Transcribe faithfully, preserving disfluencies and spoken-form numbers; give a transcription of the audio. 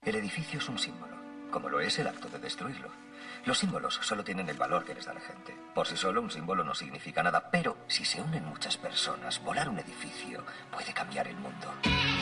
El edificio es un símbolo, como lo es el acto de destruirlo. Los símbolos solo tienen el valor que les da la gente. Por sí solo un símbolo no significa nada, pero si se unen muchas personas, volar un edificio puede cambiar el mundo.